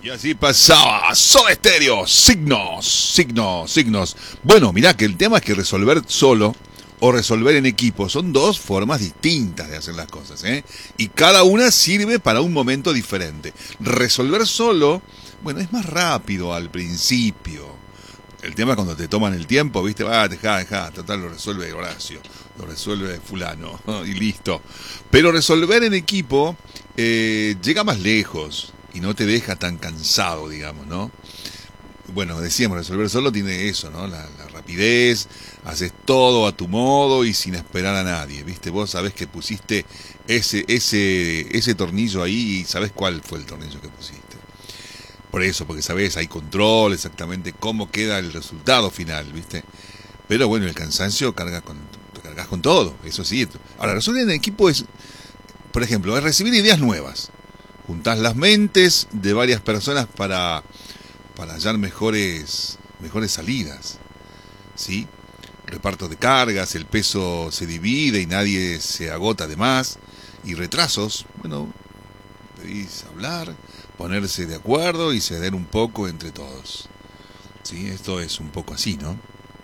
Y así pasaba Soda Stereo, signos. Bueno, mirá que el tema es que resolver solo o resolver en equipo son dos formas distintas de hacer las cosas, ¿eh? Y cada una sirve para un momento diferente. Resolver solo, bueno, es más rápido al principio. El tema es cuando te toman el tiempo, ¿viste? Dejá, total lo resuelve Horacio, lo resuelve fulano y listo. Pero resolver en equipo llega más lejos y no te deja tan cansado, digamos, ¿no? Bueno, decíamos, resolver solo tiene eso, ¿no? La rapidez, haces todo a tu modo y sin esperar a nadie, ¿viste? Vos sabés que pusiste ese tornillo ahí y sabés cuál fue el tornillo que pusiste. Por eso, porque sabés, hay control exactamente cómo queda el resultado final, ¿viste? Pero bueno, el cansancio cargas con todo, eso sí. Ahora, resolver en equipo es, por ejemplo, es recibir ideas nuevas. Juntás las mentes de varias personas para hallar mejores salidas, ¿sí? Reparto de cargas, el peso se divide y nadie se agota de más. Y retrasos, bueno, pedís hablar, ponerse de acuerdo y ceder un poco entre todos, ¿sí? Esto es un poco así, ¿no?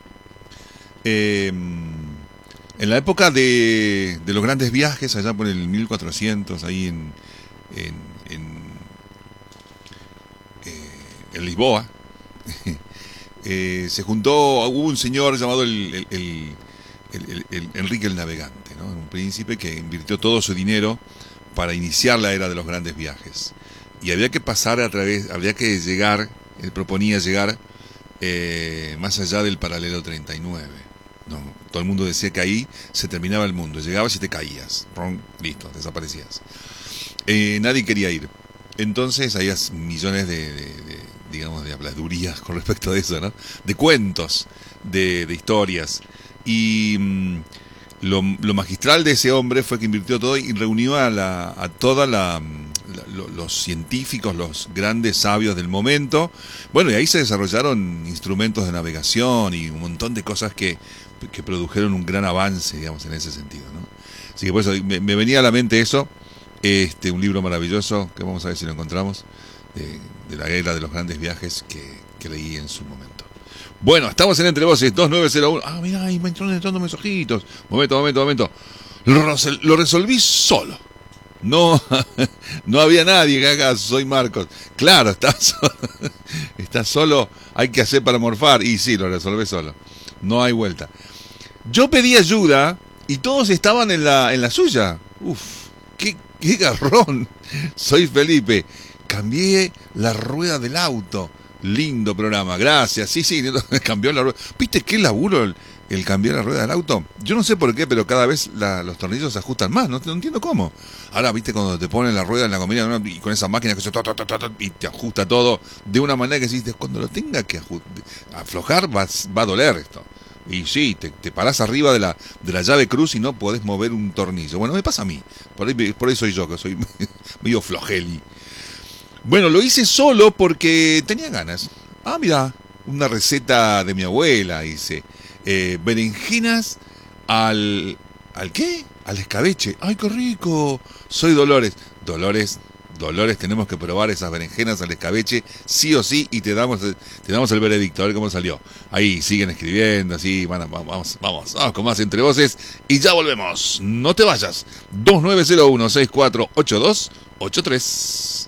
En la época de los grandes viajes, allá por el 1400, ahí en Lisboa, hubo un señor llamado el Enrique el Navegante, ¿no? Un príncipe que invirtió todo su dinero para iniciar la era de los grandes viajes. Y había que llegar, él proponía llegar más allá del paralelo 39. No, todo el mundo decía que ahí se terminaba el mundo. Llegabas y te caías. Listo, desaparecías. Nadie quería ir. Entonces había millones digamos, de habladurías con respecto a eso, ¿no? De cuentos, de historias. Y lo magistral de ese hombre fue que invirtió todo y reunió a todos los científicos, los grandes sabios del momento. Bueno, y ahí se desarrollaron instrumentos de navegación y un montón de cosas que produjeron un gran avance, digamos, en ese sentido, ¿no? Así que por eso me venía a la mente eso, un libro maravilloso, que vamos a ver si lo encontramos, de la guerra de los grandes viajes que leí en su momento. Bueno, estamos en Entre Voces, 2901. Ah, mirá, ahí me entrando mensajitos. Momento. Lo resolví solo. No, no había nadie que haga, soy Marcos. Claro, estás solo, hay que hacer para morfar. Y sí, lo resolví solo. No hay vuelta. Yo pedí ayuda y todos estaban en la suya. Uf, qué garrón. Soy Felipe. Cambié la rueda del auto. Lindo programa, gracias. Sí, cambió la rueda. ¿Viste qué laburo el cambiar la rueda del auto? Yo no sé por qué, pero cada vez los tornillos se ajustan más. No entiendo cómo. Ahora, ¿viste cuando te ponen la rueda en la comida, ¿no? Y con esa máquina que se y te ajusta todo de una manera que si cuando lo tenga que aflojar va a doler esto. Y sí, te parás arriba de la llave cruz y no podés mover un tornillo. Bueno, me pasa a mí. Por ahí soy yo, que soy medio flojeli. Bueno, lo hice solo porque tenía ganas. Ah, mira, una receta de mi abuela, hice. Berenjenas ¿al qué? Al escabeche. ¡Ay, qué rico! Soy Dolores. Dolores, tenemos que probar esas berenjenas al escabeche, sí o sí, y te damos el veredicto, a ver cómo salió. Ahí siguen escribiendo, así, bueno, vamos con más Entre Voces, y ya volvemos. No te vayas. 2901-6482-83.